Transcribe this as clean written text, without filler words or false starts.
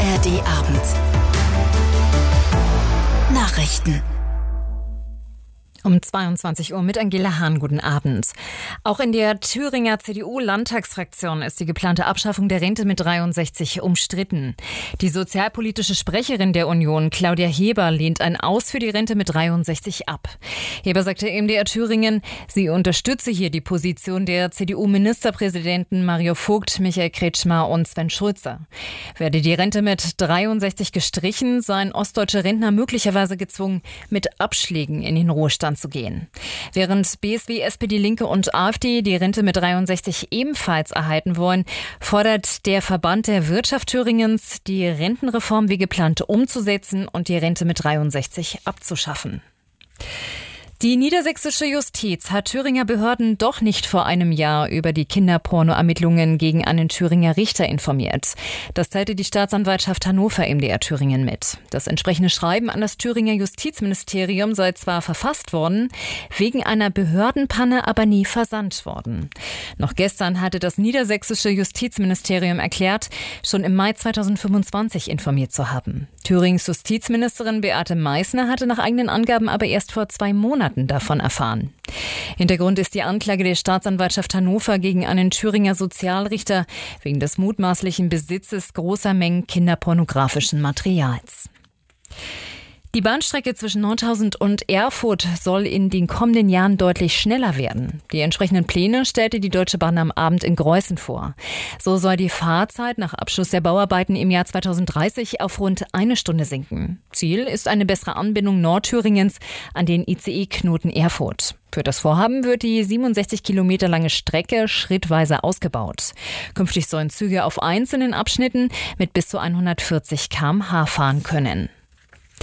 ARD Abend. Nachrichten. Um 22 Uhr mit Angela Hahn. Guten Abend. Auch in der Thüringer CDU-Landtagsfraktion ist die geplante Abschaffung der Rente mit 63 umstritten. Die sozialpolitische Sprecherin der Union, Claudia Heber, lehnt ein Aus für die Rente mit 63 ab. Heber sagte im MDR Thüringen, sie unterstütze hier die Position der CDU-Ministerpräsidenten Mario Vogt, Michael Kretschmer und Sven Schulze. Werde die Rente mit 63 gestrichen, seien ostdeutsche Rentner möglicherweise gezwungen, mit Abschlägen in den Ruhestand zu gehen. Während BSW, SPD, Linke und AfD die Rente mit 63 ebenfalls erhalten wollen, fordert der Verband der Wirtschaft Thüringens, die Rentenreform wie geplant umzusetzen und die Rente mit 63 abzuschaffen. Die niedersächsische Justiz hat Thüringer Behörden doch nicht vor einem Jahr über die Kinderporno-Ermittlungen gegen einen Thüringer Richter informiert. Das teilte die Staatsanwaltschaft Hannover MDR Thüringen mit. Das entsprechende Schreiben an das Thüringer Justizministerium sei zwar verfasst worden, wegen einer Behördenpanne aber nie versandt worden. Noch gestern hatte das niedersächsische Justizministerium erklärt, schon im Mai 2025 informiert zu haben. Thürings Justizministerin Beate Meißner hatte nach eigenen Angaben aber erst vor 2 Monaten davon erfahren. Hintergrund ist die Anklage der Staatsanwaltschaft Hannover gegen einen Thüringer Sozialrichter wegen des mutmaßlichen Besitzes großer Mengen kinderpornografischen Materials. Die Bahnstrecke zwischen Nordhausen und Erfurt soll in den kommenden Jahren deutlich schneller werden. Die entsprechenden Pläne stellte die Deutsche Bahn am Abend in Greußen vor. So soll die Fahrzeit nach Abschluss der Bauarbeiten im Jahr 2030 auf rund 1 Stunde sinken. Ziel ist eine bessere Anbindung Nordthüringens an den ICE-Knoten Erfurt. Für das Vorhaben wird die 67 Kilometer lange Strecke schrittweise ausgebaut. Künftig sollen Züge auf einzelnen Abschnitten mit bis zu 140 km/h fahren können.